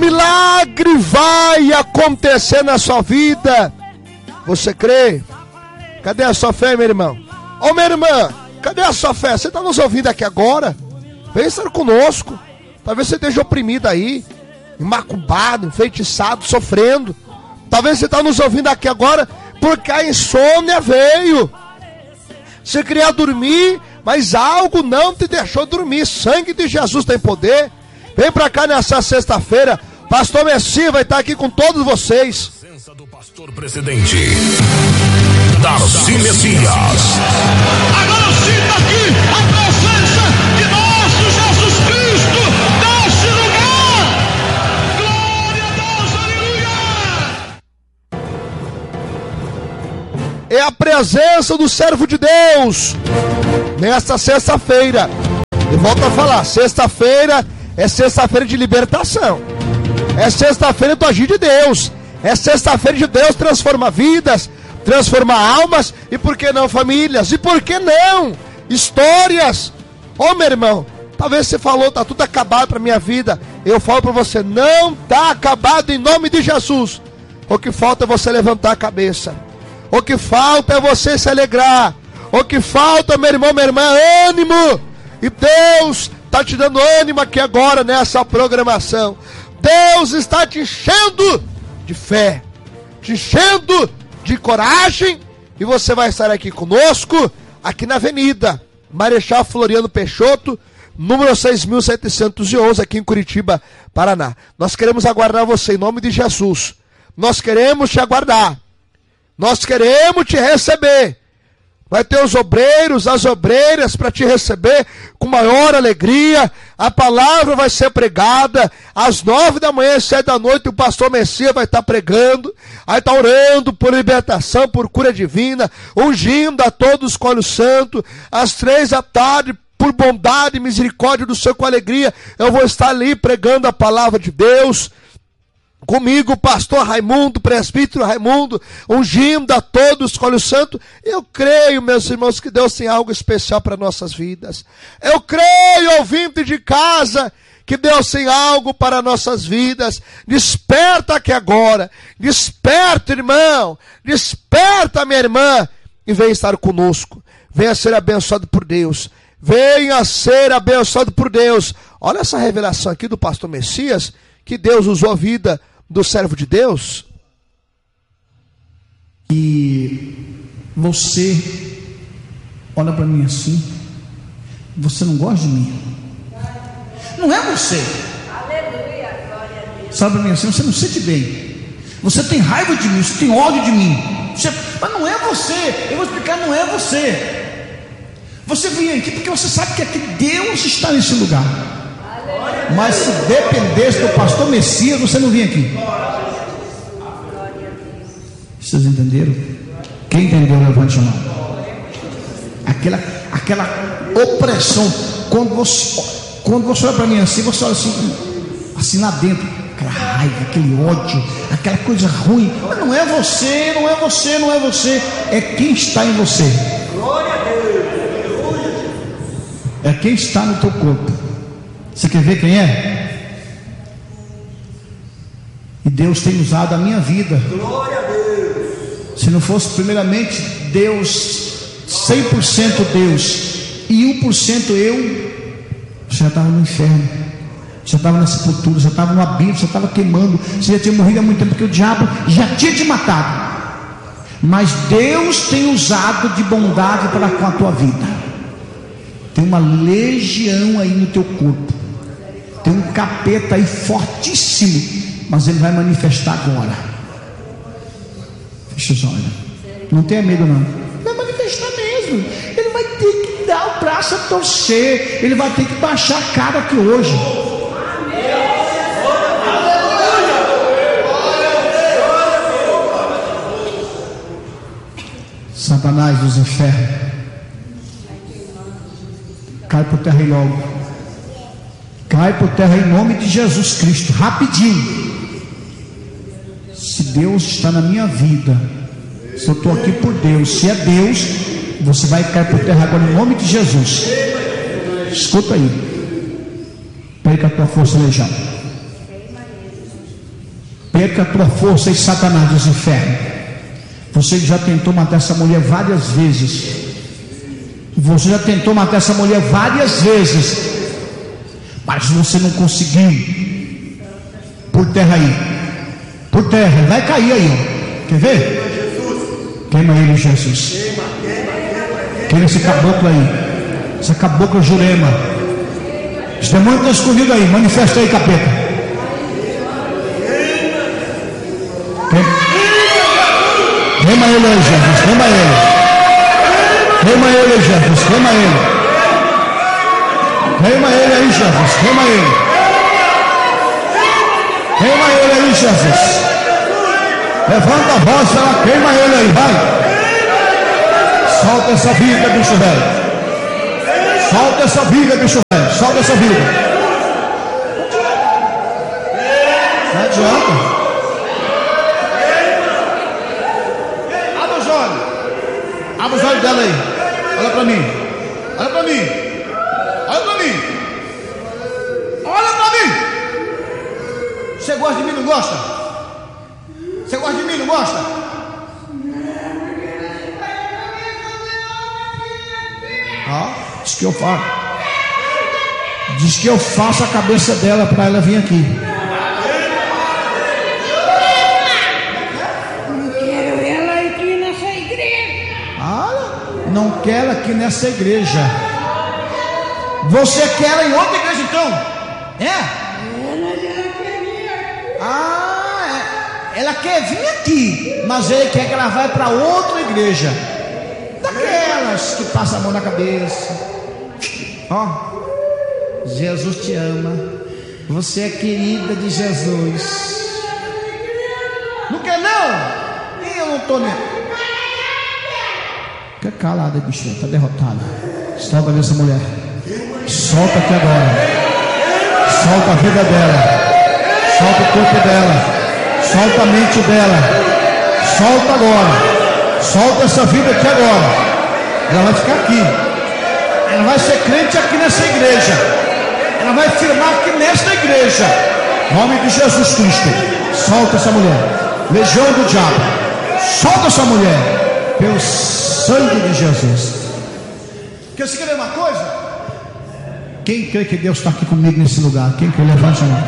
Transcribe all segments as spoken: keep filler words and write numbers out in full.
milagre vai acontecer na sua vida. Você crê? Cadê a sua fé, meu irmão? Ô, minha irmã, cadê a sua fé? Você está nos ouvindo aqui agora? Vem estar conosco. Talvez você esteja oprimido aí, macumbado, enfeitiçado, sofrendo. Talvez você está nos ouvindo aqui agora porque a insônia veio. Você queria dormir, mas algo não te deixou dormir. Sangue de Jesus tem poder. Vem para cá nessa sexta-feira. Pastor Messias vai estar aqui com todos vocês. Presença do pastor presidente Darcy Messias. Agora sinta aqui a presença de nosso Jesus Cristo neste lugar. Glória a Deus, aleluia. É a presença do servo de Deus nesta sexta-feira. E volto a falar, sexta-feira é sexta-feira de libertação. É sexta-feira do agir de Deus. É sexta-feira de Deus transforma vidas, transforma almas e por que não famílias? E por que não histórias? Ô, meu irmão, talvez você falou, tá tudo acabado para minha vida. Eu falo para você, não tá acabado em nome de Jesus. O que falta é você levantar a cabeça. O que falta é você se alegrar. O que falta, meu irmão, minha irmã, é ânimo. E Deus está te dando ânimo aqui agora nessa programação. Deus está te enchendo de fé, te enchendo de coragem. E você vai estar aqui conosco, aqui na Avenida Marechal Floriano Peixoto, número seis mil setecentos e onze, aqui em Curitiba, Paraná. Nós queremos aguardar você em nome de Jesus. Nós queremos te aguardar. Nós queremos te receber. Vai ter os obreiros, as obreiras para te receber com maior alegria. A palavra vai ser pregada às nove da manhã, às sete da noite. O pastor Messias vai estar pregando, vai estar orando por libertação, por cura divina, ungindo a todos com óleo santo. Às três da tarde, por bondade e misericórdia do Senhor, com alegria, eu vou estar ali pregando a palavra de Deus. Comigo, o pastor Raimundo, presbítero Raimundo, ungindo a todos com óleo santo. Eu creio, meus irmãos, que Deus tem algo especial para nossas vidas. Eu creio, ouvinte de casa, que Deus tem algo para nossas vidas. Desperta aqui agora. Desperta, irmão. Desperta, minha irmã. E venha estar conosco. Venha ser abençoado por Deus. Venha ser abençoado por Deus. Olha essa revelação aqui do pastor Messias, que Deus usou a vida do servo de Deus. E você olha para mim assim, você não gosta de mim. Não é você. Aleluia, glória a Deus. Sabe para mim assim, você não sente bem. Você tem raiva de mim, você tem ódio de mim. Você, mas não é você. Eu vou explicar, não é você. Você vem aqui porque você sabe que aqui Deus está nesse lugar. Mas se dependesse do pastor Messias, você não vinha aqui. Vocês entenderam? Quem entendeu, levante a mão. Aquela, aquela opressão. Quando você, quando você olha para mim assim, você olha assim, assim lá dentro, aquela raiva, aquele ódio, aquela coisa ruim. Mas não é você, não é você, não é você. É quem está em você. É quem está no teu corpo. Você quer ver quem é? E Deus tem usado a minha vida. Glória a Deus. Se não fosse primeiramente Deus, cem por cento Deus e um por cento eu, você já estava no inferno, você já estava na sepultura, já estava no abismo, você estava queimando, você já tinha morrido há muito tempo, porque o diabo já tinha te matado. Mas Deus tem usado de bondade para com a tua vida. Tem uma legião aí no teu corpo. Tem um capeta aí fortíssimo, mas ele vai manifestar agora. Fecha os olhos. Não tenha medo não. Vai manifestar mesmo. Ele vai ter que dar o braço a torcer. Ele vai ter que baixar a cara aqui hoje. Satanás dos infernos, cai por terra e logo. Cai por terra em nome de Jesus Cristo, rapidinho. Se Deus está na minha vida, se eu estou aqui por Deus, se é Deus, você vai cair por terra agora em nome de Jesus. Escuta aí. Perca a tua força, legião. perca a tua força, e Satanás, diz inferno. Você já tentou matar essa mulher várias vezes. Você já tentou matar essa mulher várias vezes, mas você não conseguiu. Por terra aí, por terra, vai cair aí, ó. Quer ver? Queima ele, Jesus. Queima esse caboclo aí, essa cabocla Jurema. Os demônios estão escondidos aí, manifesta aí, capeta. Queima ele aí, Jesus, queima ele. Queima ele, Jesus, queima ele. Queima ele aí, Jesus, queima ele. Queima ele aí, Jesus. Levanta a voz, ela queima ele aí, vai. Solta essa vida, bicho velho. Solta essa vida, bicho velho. Solta essa vida. Não adianta. Abre os olhos. Abre os olhos dela aí. Olha pra mim. Olha pra mim. Olha pra mim. Olha pra mim. Você gosta de mim, não gosta? Você gosta de mim, não gosta? Ah, diz que eu faço. Diz que eu faço a cabeça dela para ela vir aqui. Não quero ela aqui nessa igreja. Ah, não quero aqui nessa igreja. Você quer ela em outra igreja então? É? Ah, é. Ela quer vir aqui, mas ele quer que ela vá para outra igreja. Daquelas que passam a mão na cabeça. Ó, oh, Jesus te ama. Você é querida de Jesus. Não quer não? E eu não estou nem. Fica calada, bicho, está derrotada. Solta essa mulher. Solta aqui agora. Solta a vida dela. Solta o corpo dela. Solta a mente dela. Solta agora. Solta essa vida aqui agora. Ela vai ficar aqui. Ela vai ser crente aqui nessa igreja. Ela vai firmar aqui nesta igreja. Em nome de Jesus Cristo. Solta essa mulher. Legião do diabo. Solta essa mulher. Pelo sangue de Jesus. Quer se querer uma coisa? Quem crê que Deus está aqui comigo nesse lugar? Quem crê, levante a mão.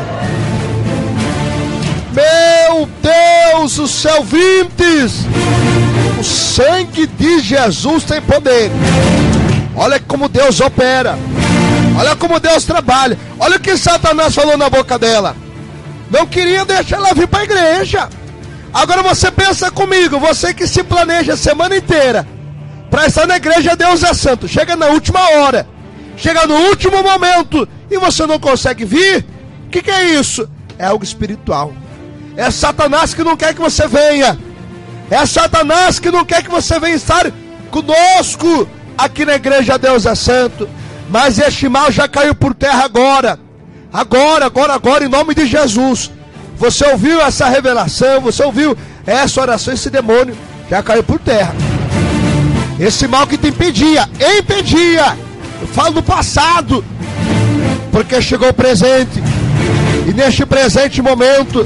Meu Deus, os céu vintes, o sangue de Jesus tem poder. Olha como Deus opera. Olha como Deus trabalha. Olha o que Satanás falou na boca dela. Não queria deixar ela vir para a igreja. Agora você pensa comigo, você que se planeja a semana inteira para estar na igreja, Deus é santo. Chega na última hora, chega no último momento e você não consegue vir. O que, que é isso? É algo espiritual. É Satanás que não quer que você venha. É Satanás que não quer que você venha estar conosco aqui na igreja. Deus é santo. Mas este mal já caiu por terra agora. Agora, agora, agora, em nome de Jesus. Você ouviu essa revelação, você ouviu essa oração, esse demônio já caiu por terra. Esse mal que te impedia, impedia. Eu falo do passado, porque chegou o presente. E neste presente momento,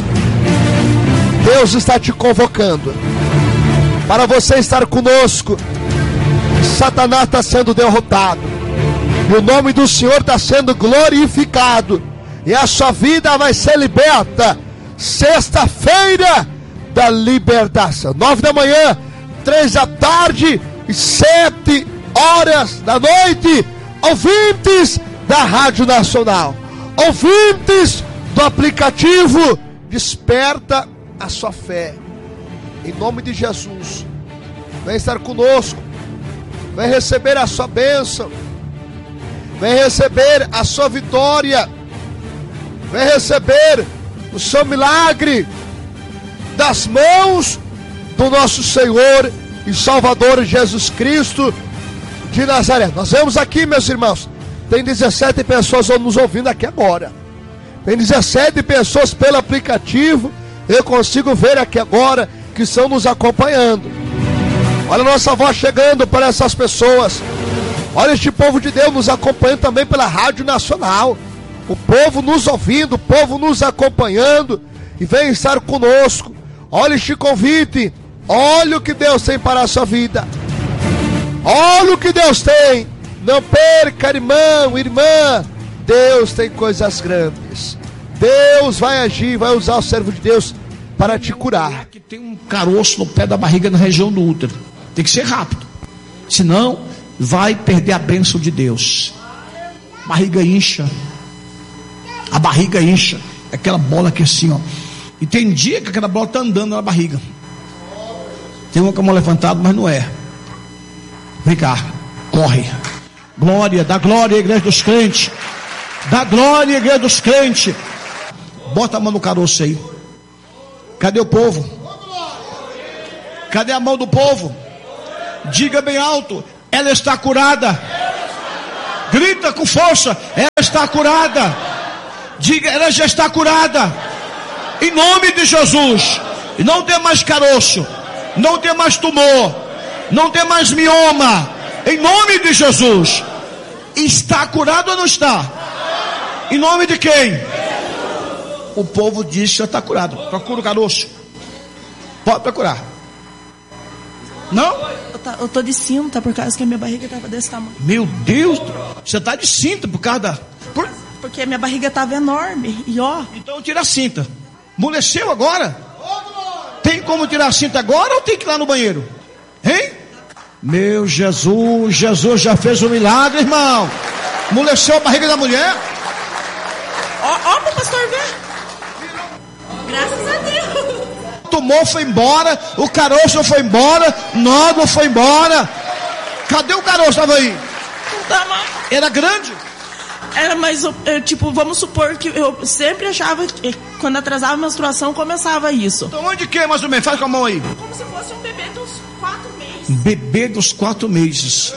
Deus está te convocando para você estar conosco. Satanás está sendo derrotado e o nome do Senhor está sendo glorificado, e a sua vida vai ser liberta. Sexta-feira da libertação, nove da manhã, três da tarde e sete horas da noite. Ouvintes da Rádio Nacional, ouvintes do aplicativo, desperta a sua fé, em nome de Jesus. Vem estar conosco, vem receber a sua bênção, vem receber a sua vitória, vem receber o seu milagre das mãos do nosso Senhor e Salvador Jesus Cristo de Nazaré. Nós vemos aqui, meus irmãos, tem dezessete pessoas nos ouvindo aqui agora. Tem dezessete pessoas pelo aplicativo. Eu consigo ver aqui agora que estão nos acompanhando. Olha a nossa voz chegando para essas pessoas. Olha este povo de Deus nos acompanhando também pela Rádio Nacional. O povo nos ouvindo, o povo nos acompanhando. e vem estar conosco. Olha este convite. Olha o que Deus tem para a sua vida. Olha o que Deus tem. Não perca, irmão, irmã. Deus tem coisas grandes. Deus vai agir, vai usar o servo de Deus para te curar. Que tem um caroço no pé da barriga, na região do útero. Tem que ser rápido. Senão, vai perder a bênção de Deus. Barriga incha. A barriga incha. Aquela bola aqui assim, ó. E tem dia que aquela bola está andando na barriga. Tem uma com a mão levantada, mas não é. Vem cá, corre. Glória, dá glória à igreja dos crentes. Dá glória à igreja dos crentes. Bota a mão no caroço aí. Cadê o povo? Cadê a mão do povo? Diga bem alto: ela está curada. Grita com força: ela está curada. Diga: ela já está curada. Em nome de Jesus. E não tem mais caroço, não tem mais tumor, não tem mais mioma. Em nome de Jesus. Está curado ou não está? Em nome de quem? O povo diz que já está curado. Procura o caroço. Pode procurar. Não? Eu, tá, eu tô de cinta por causa que a minha barriga estava desse tamanho. Meu Deus, você está de cinta por causa da... Por... Porque a minha barriga estava enorme. E ó. Então tira a cinta. Amoleceu agora? Tem como tirar a cinta agora ou tem que ir lá no banheiro? Hein? Meu Jesus, Jesus já fez um milagre, irmão. Amoleceu a barriga da mulher. Ó, ó pro pastor ver. Graças a Deus. O tumor foi embora, o caroço foi embora, o nódulo foi embora. Cadê o caroço? Estava aí. Não tá mais. Era grande? Era mais, eu, tipo, vamos supor que eu sempre achava que quando atrasava a menstruação começava isso. Então onde que é mais ou menos? Faz com a mão aí. Como se fosse um bebê dos quatro meses. Bebê dos quatro meses.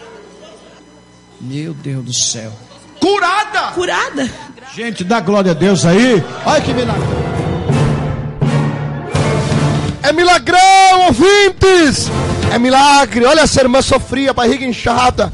Meu Deus do céu. Curada! Curada. Gente, dá glória a Deus aí. Olha que milagre. É milagrão, ouvintes. É milagre. Olha, essa irmã sofria, a barriga inchada.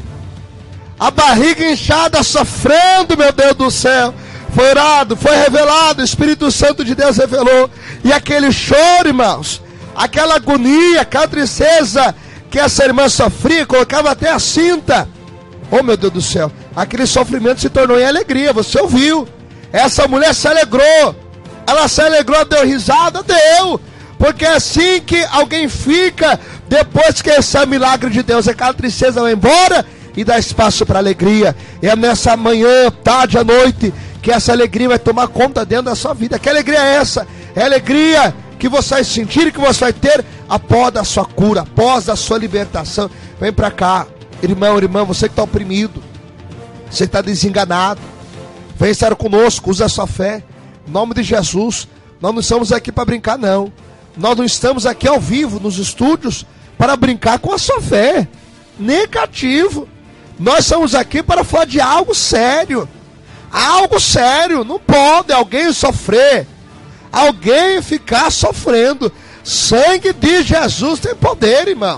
A barriga inchada, sofrendo, meu Deus do céu. Foi orado, foi revelado, o Espírito Santo de Deus revelou. E aquele choro, irmãos, aquela agonia, aquela tristeza que essa irmã sofria, colocava até a cinta. Oh, meu Deus do céu, aquele sofrimento se tornou em alegria, você ouviu? Essa mulher se alegrou. Ela se alegrou, deu risada, deu. Porque é assim que alguém fica depois que esse é milagre de Deus. Aquela tristeza vai embora e dá espaço para alegria. É nessa manhã, tarde, à noite, que essa alegria vai tomar conta dentro da sua vida. Que alegria é essa? É a alegria que você vai sentir, que você vai ter após a sua cura, após a sua libertação. Vem para cá, irmão, irmã, você que está oprimido, você que está desenganado, vem estar conosco, usa a sua fé. Em nome de Jesus. Nós não estamos aqui para brincar, não. Nós não estamos aqui ao vivo, nos estúdios, para brincar com a sua fé. Negativo. Nós estamos aqui para falar de algo sério. Algo sério. Não pode alguém sofrer, alguém ficar sofrendo. Sangue de Jesus tem poder, irmão.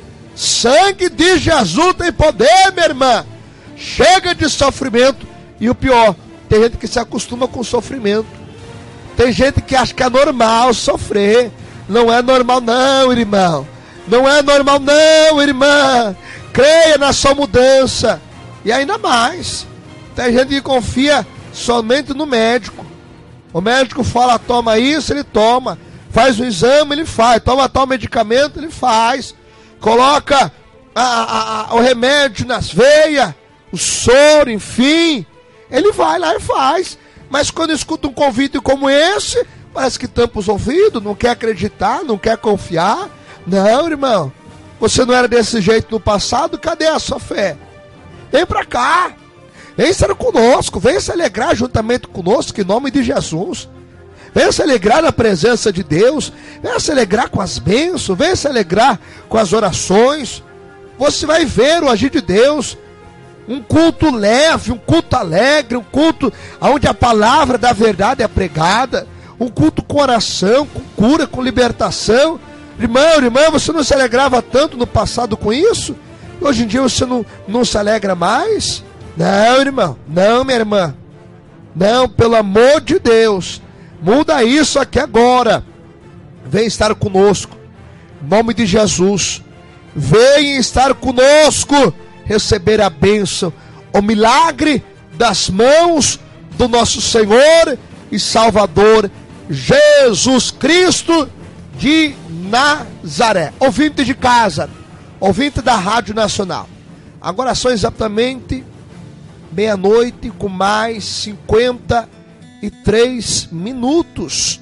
Sangue de Jesus tem poder, minha irmã. Chega de sofrimento. E o pior, tem gente que se acostuma com o sofrimento. Tem gente que acha que é normal sofrer. Não é normal não, irmão. Não é normal não, irmã. Creia na sua mudança. E ainda mais, tem gente que confia somente no médico. O médico fala, toma isso, ele toma. Faz o exame, ele faz. Toma tal medicamento, ele faz. Coloca a, a, a, o remédio nas veias, o soro, enfim. Ele vai lá e faz. Mas quando escuta um convite como esse, parece que tampa os ouvidos, não quer acreditar, não quer confiar. Não, irmão. Você não era desse jeito no passado, cadê a sua fé? Vem pra cá. Vem estar conosco, vem se alegrar juntamente conosco, em nome de Jesus. Venha se alegrar na presença de Deus. Venha se alegrar com as bênçãos. Venha se alegrar com as orações. Você vai ver o agir de Deus. Um culto leve, um culto alegre, um culto onde a palavra da verdade é pregada. Um culto com oração, com cura, com libertação. Irmão, irmã, você não se alegrava tanto no passado com isso? Hoje em dia você não, não se alegra mais? Não, irmão, não, minha irmã. Não, pelo amor de Deus. Muda isso aqui agora. Vem estar conosco. Em nome de Jesus. Vem estar conosco. Receber a bênção, o milagre das mãos do nosso Senhor e Salvador Jesus Cristo de Nazaré. Ouvinte de casa, ouvinte da Rádio Nacional. Agora são exatamente meia-noite com mais cinquenta e três minutos.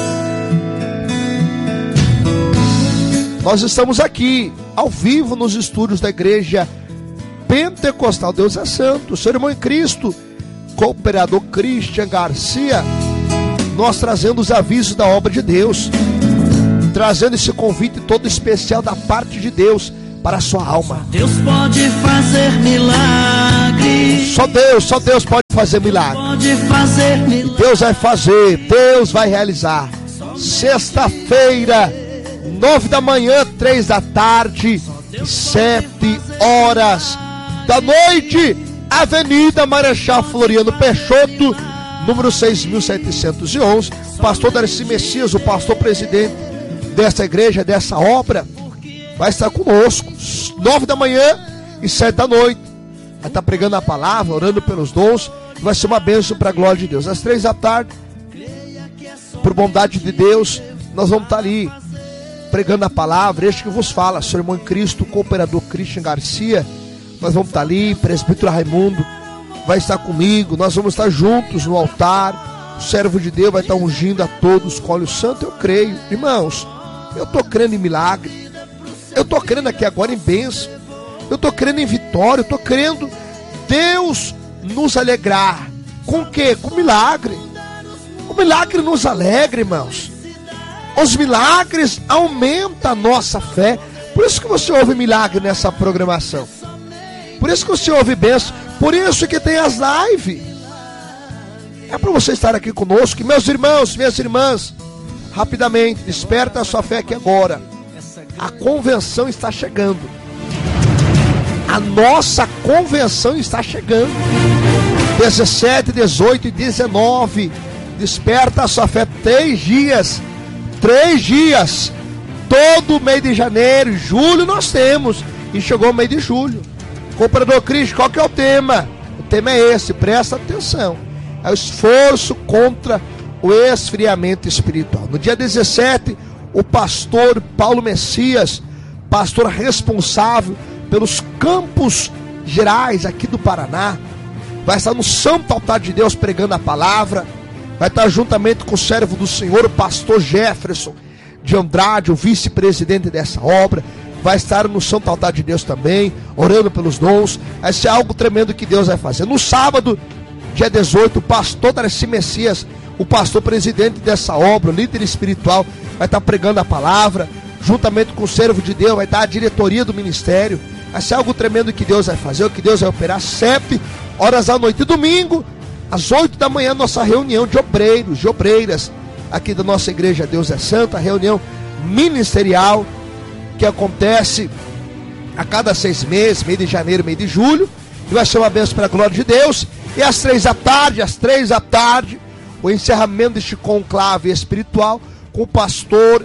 Nós estamos aqui, ao vivo, nos estúdios da Igreja Pentecostal Deus é Santo, seu irmão em Cristo, cooperador Christian Garcia, nós trazendo os avisos da obra de Deus, trazendo esse convite todo especial da parte de Deus para a sua alma. Deus pode fazer milagres. Só Deus, só Deus pode fazer milagre. Pode fazer milagres. Deus vai fazer, Deus vai realizar. Sexta-feira, nove da manhã, três da tarde, sete horas da noite, Avenida Marechal Floriano Peixoto, número seis mil setecentos e onze. Pastor Darcy Messias, o pastor presidente dessa igreja, dessa obra, vai estar conosco, nove da manhã e sete da noite. Vai estar pregando a palavra, orando pelos dons. Vai ser uma bênção para a glória de Deus. Às três da tarde, por bondade de Deus, nós vamos estar ali pregando a palavra. Este que vos fala, seu irmão em Cristo, cooperador Christian Garcia. Nós vamos estar ali, presbítero Raimundo vai estar comigo, nós vamos estar juntos no altar. O servo de Deus vai estar ungindo a todos com óleo santo. Eu creio, irmãos, eu estou crendo em milagre, eu estou crendo aqui agora em bênção, eu estou crendo em vitória, eu estou crendo Deus nos alegrar. Com o quê? Com milagre. O milagre nos alegra, irmãos. Os milagres aumentam a nossa fé. Por isso que você ouve milagre nessa programação. Por isso que você ouve bênção. Por isso que tem as lives. É para você estar aqui conosco. Meus irmãos, minhas irmãs, rapidamente, desperta a sua fé aqui agora. A convenção está chegando. A nossa convenção está chegando. dezessete, dezoito e dezenove. Desperta a sua fé. Três dias. Três dias. Todo mês de janeiro, julho nós temos. E chegou o mês de julho. Cooperador Cristo, qual que é o tema? O tema é esse, presta atenção. É o esforço contra o esfriamento espiritual. No dia dezessete, o pastor Paulo Messias, pastor responsável pelos campos gerais aqui do Paraná, vai estar no Santo Altar de Deus pregando a palavra. Vai estar juntamente com o servo do Senhor, o pastor Jefferson de Andrade, o vice-presidente dessa obra. Vai estar no Santo Altar de Deus também, orando pelos dons. Vai ser algo tremendo que Deus vai fazer. No sábado, dia dezoito, o pastor Darcy Messias, o pastor presidente dessa obra, o líder espiritual, vai estar pregando a palavra, juntamente com o servo de Deus, vai estar a diretoria do ministério. Vai ser algo tremendo que Deus vai fazer, o que Deus vai operar. Sete horas da noite. E domingo, às oito da manhã, nossa reunião de obreiros, de obreiras, aqui da nossa igreja Deus é Santo, a reunião ministerial, que acontece a cada seis meses, mês de janeiro, mês de julho, e vai ser uma bênção para a glória de Deus. E às três da tarde, às três da tarde, o encerramento deste conclave espiritual com o pastor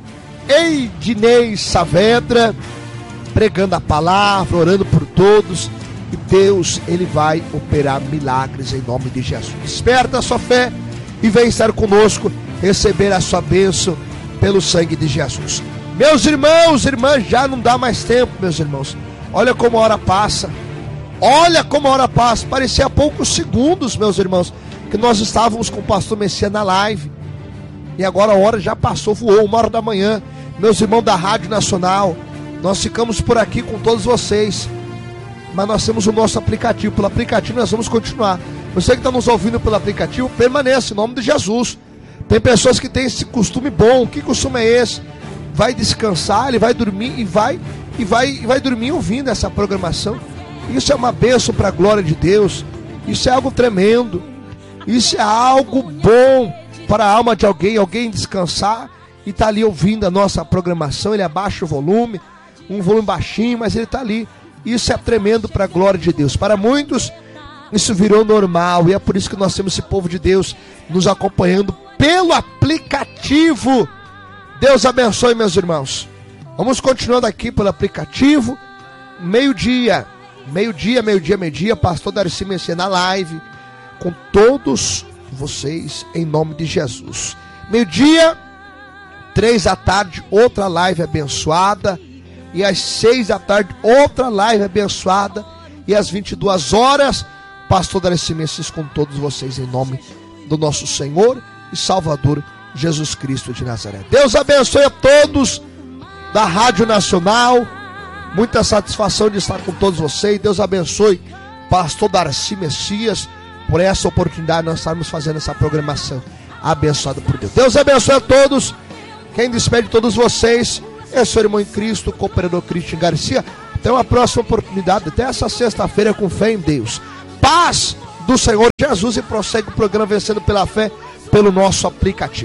Eidinei Saavedra, pregando a palavra, orando por todos, e Deus, Ele vai operar milagres em nome de Jesus. Desperta a sua fé e vem estar conosco, receber a sua bênção pelo sangue de Jesus. Meus irmãos, irmãs, já não dá mais tempo, meus irmãos. Olha como a hora passa. Olha como a hora passa. Parecia há poucos segundos, meus irmãos, que nós estávamos com o pastor Messias na live. E agora a hora já passou, voou, uma hora da manhã. Meus irmãos da Rádio Nacional, nós ficamos por aqui com todos vocês. Mas nós temos o nosso aplicativo. Pelo aplicativo nós vamos continuar. Você que está nos ouvindo pelo aplicativo, permaneça em nome de Jesus. Tem pessoas que têm esse costume bom. Que costume é esse? Vai descansar, ele vai dormir e vai, e vai, e vai dormir ouvindo essa programação. Isso é uma bênção para a glória de Deus. Isso é algo tremendo. Isso é algo bom para a alma de alguém. Alguém descansar e está ali ouvindo a nossa programação. Ele abaixa o volume, um volume baixinho, mas ele está ali. Isso é tremendo para a glória de Deus. Para muitos, isso virou normal. E é por isso que nós temos esse povo de Deus nos acompanhando pelo aplicativo. Deus abençoe, meus irmãos. Vamos continuando aqui pelo aplicativo. Meio-dia, meio-dia, meio-dia, meio-dia, pastor Darcy Messias na live com todos vocês, em nome de Jesus. Meio-dia, três da tarde, outra live abençoada. E às seis da tarde, outra live abençoada. E às vinte e duas horas, pastor Darcy Messias com todos vocês, em nome do nosso Senhor e Salvador Jesus Cristo de Nazaré. Deus abençoe a todos da Rádio Nacional. Muita satisfação de estar com todos vocês. Deus abençoe pastor Darcy Messias por essa oportunidade de nós estarmos fazendo essa programação abençoada por Deus. Deus abençoe a todos. Quem despede todos vocês é seu irmão em Cristo, cooperador Cristian Garcia. Até uma próxima oportunidade, até essa sexta-feira, com fé em Deus. Paz do Senhor Jesus, e prossegue o programa Vencendo pela Fé pelo nosso aplicativo.